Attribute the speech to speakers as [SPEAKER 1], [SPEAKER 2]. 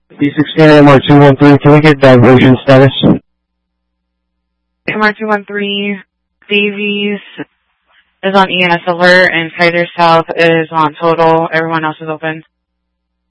[SPEAKER 1] D16 MR213, can we get diversion status?
[SPEAKER 2] MR213, Davies is on ENS alert, and Kaiser South is on total. Everyone else is open.